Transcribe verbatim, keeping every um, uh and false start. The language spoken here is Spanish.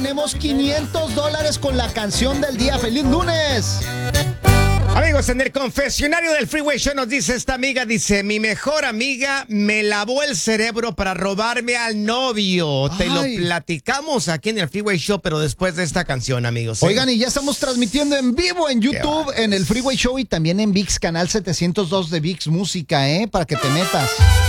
Tenemos quinientos dólares con la canción del día. ¡Feliz lunes! Amigos, en el confesionario del Freeway Show nos dice esta amiga, dice, mi mejor amiga me lavó el cerebro para robarme al novio. Ay. Te lo platicamos aquí en el Freeway Show, pero después de esta canción, amigos. ¿eh? Oigan, y ya estamos transmitiendo en vivo en YouTube, en el Freeway Show y también en ViX, canal setecientos dos de ViX Música, ¿eh? Para que te metas.